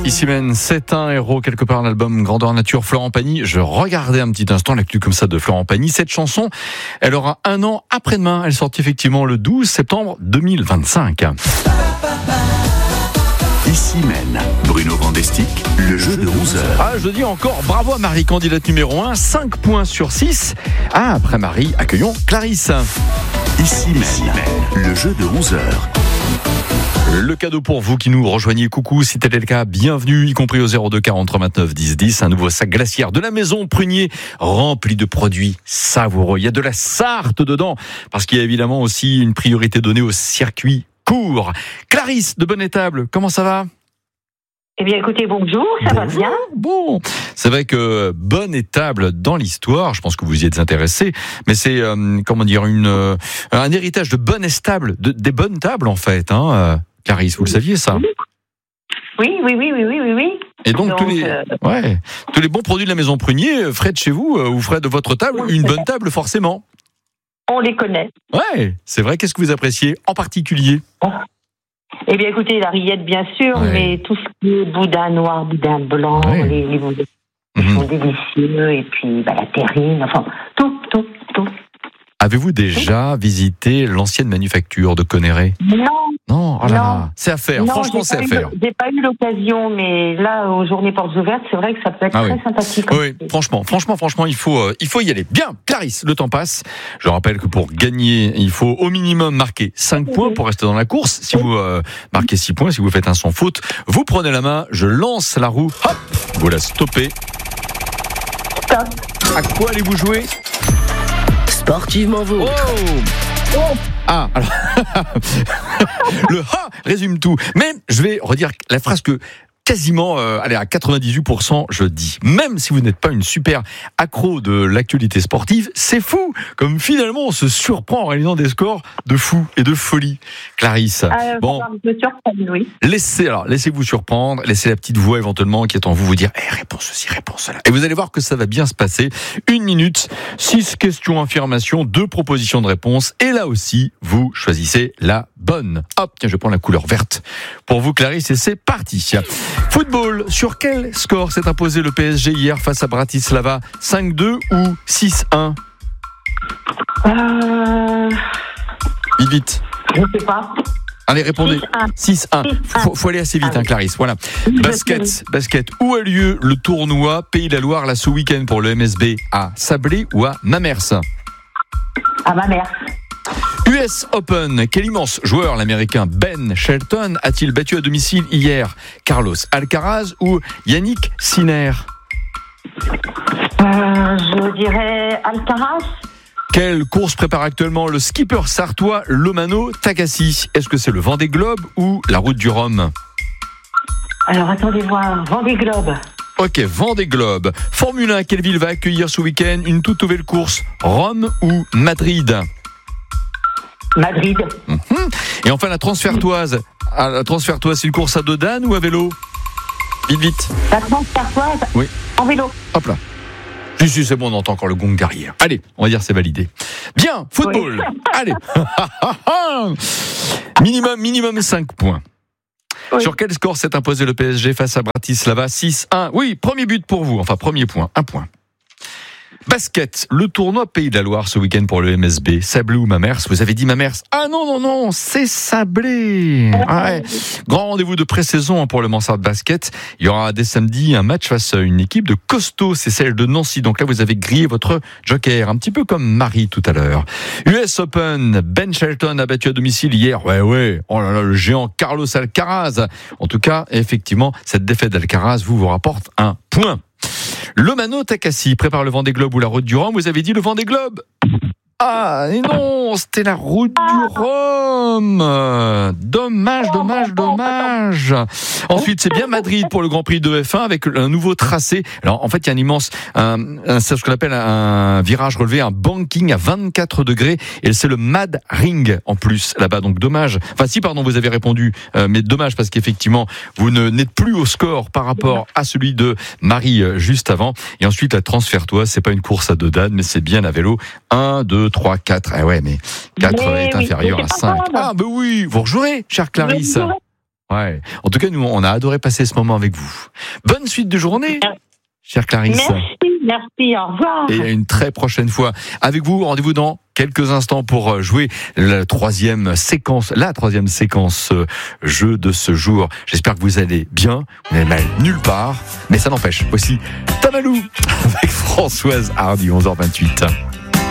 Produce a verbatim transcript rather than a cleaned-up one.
Ici même, c'est un héros quelque part, l'album Grandeur Nature, Florent Pagny. Je regardais un petit instant l'actu comme ça de Florent Pagny. Cette chanson, elle aura un an après-demain. Elle sort effectivement le douze septembre deux mille vingt-cinq. Ici mène Bruno Vandestick, le jeu de onze heures. Ah, je dis encore bravo à Marie, candidate numéro un, cinq points sur six. Ah, après Marie, accueillons Clarisse. Ici mène le jeu de onze heures. Le cadeau pour vous qui nous rejoignez, coucou, si tel est le cas, bienvenue, y compris au zéro deux quarante-trois vingt-neuf dix dix, un nouveau sac glaciaire de la maison Prunier, rempli de produits savoureux. Il y a de la Sarthe dedans, parce qu'il y a évidemment aussi une priorité donnée au circuit court. Clarisse de Bonne Étable, comment ça va ? Eh bien, écoutez, bonjour, ça bonjour. va bien. Bon, c'est vrai que Bonne Étable dans l'histoire, je pense que vous y êtes intéressé, mais c'est, euh, comment dire, une, euh, un héritage de Bonne Étable, de, des bonnes tables en fait, hein, euh, Clarisse, vous le saviez ça ? Oui, oui, oui, oui, oui, oui, oui. Et donc, donc tous, les, euh... ouais, tous les bons produits de la maison Prunier, frais de chez vous, euh, ou frais de votre table, une bonne table forcément. On les connaît. Ouais, c'est vrai, qu'est-ce que vous appréciez en particulier ? Eh bien, écoutez, la rillette, bien sûr, ouais. Mais tout ce qui est boudin noir, boudin blanc, ouais. les, les boudins mmh. sont délicieux, et puis bah, la terrine, enfin, tout, tout, tout. Avez-vous déjà oui. visité l'ancienne manufacture de Conneré ? Non. Non, oh là là, c'est à faire, non, franchement, c'est à eu, faire. J'ai pas eu l'occasion, mais là, aux journées portes ouvertes, c'est vrai que ça peut être ah très oui. sympathique. Oui, oui. franchement, franchement, franchement, il faut, euh, il faut y aller. Bien, Clarisse, le temps passe. Je rappelle que pour gagner, il faut au minimum marquer cinq oui. points pour rester dans la course. Si oui. vous euh, marquez six points, si vous faites un sans faute, vous prenez la main, je lance la roue, hop, vous la stoppez. Stop. À quoi allez-vous jouer ? Sportivement vous. Oh, oh. Ah, alors, le ha résume tout. Mais je vais redire la phrase que quasiment, euh, allez, à quatre-vingt-dix-huit pour cent, je dis. Même si vous n'êtes pas une super accro de l'actualité sportive, c'est fou. Comme finalement, on se surprend en réalisant des scores de fou et de folie. Clarisse. Euh, bon. Me surprendre, oui. Laissez, alors, laissez-vous surprendre. Laissez la petite voix éventuellement qui est en vous vous dire, eh, réponse ceci, réponse cela. Et vous allez voir que ça va bien se passer. Une minute, six questions, affirmations, deux propositions de réponse. Et là aussi, vous choisissez la bonne. Hop, tiens, je prends la couleur verte pour vous, Clarisse, et c'est parti. Football, sur quel score s'est imposé le P S G hier face à Bratislava ? cinq deux ou six un ? Euh... Vite, vite. Je ne sais pas. Allez, répondez. six un. Faut, faut aller assez vite, hein, Clarisse. Voilà. Basket, basket. Où a lieu le tournoi Pays de la Loire là ce week-end pour le M S B ? À Sablé ou à Mamers ? À Mamers. U S Open, quel immense joueur l'américain Ben Shelton a-t-il battu à domicile hier ? Carlos Alcaraz ou Yannick Sinner ? euh, Je dirais Alcaraz. Quelle course prépare actuellement le skipper sartois Lomano Takassi ? Est-ce que c'est le Vendée Globe ou la Route du Rhum ? Alors attendez voir, Vendée Globe. Ok, Vendée Globe. Formule un, quelle ville va accueillir ce week-end une toute nouvelle course ? Rome ou Madrid ? Madrid. Mmh. Et enfin la transfertoise. Ah, la transfertoise, c'est une course à dos d'âne ou à vélo ? Vite, vite. La transfertoise oui. En vélo. Hop là. Si, si, c'est bon, on entend encore le gong derrière. Allez, on va dire c'est validé. Bien, football. Oui. Allez. minimum, minimum cinq points. Oui. Sur quel score s'est imposé le P S G face à Bratislava ? six un. Oui, premier but pour vous. Enfin, premier point. Un point. Basket, le tournoi Pays de la Loire ce week-end pour le M S B. Sablé ou Mamers ? Vous avez dit Mamers ? Ah non, non, non, c'est Sablé. Ouais. Grand rendez-vous de pré-saison pour le Mansart Basket. Il y aura dès samedi un match face à une équipe de costaud, c'est celle de Nancy. Donc là, vous avez grillé votre joker, un petit peu comme Marie tout à l'heure. U S Open, Ben Shelton a battu à domicile hier. Ouais, ouais, oh là là, le géant Carlos Alcaraz. En tout cas, effectivement, cette défaite d'Alcaraz vous vous rapporte un point. Lomano Takassi prépare le Vendée Globe ou la Route du Rhum. Vous avez dit le Vendée Globe ? Ah, et non, c'était la Route du Rhum. Dommage, dommage, dommage. Ensuite, c'est bien Madrid pour le Grand Prix de F un avec un nouveau tracé. Alors, en fait, il y a un immense, un, un, c'est ce qu'on appelle un virage relevé, un banking à vingt-quatre degrés. Et c'est le Mad Ring en plus là-bas. Donc, dommage. Enfin, si, pardon, vous avez répondu, euh, mais dommage parce qu'effectivement, vous ne n'êtes plus au score par rapport à celui de Marie euh, juste avant. Et ensuite, la transfertoise, c'est pas une course à deux dames, mais c'est bien à vélo. un, deux, trois, quatre. Ah ouais, mais quatre mais, est inférieur à cinq. Ah, ben oui, vous rejouerez, chère Clarisse. Ouais. En tout cas, nous, on a adoré passer ce moment avec vous. Bonne suite de journée, chère Clarisse. Merci, merci, au revoir. Et à une très prochaine fois avec vous. Rendez-vous dans quelques instants pour jouer la troisième séquence, la troisième séquence jeu de ce jour. J'espère que vous allez bien. Vous n'allez mal nulle part, mais ça n'empêche. Voici Tamalou avec Françoise Hardy, onze heures vingt-huit.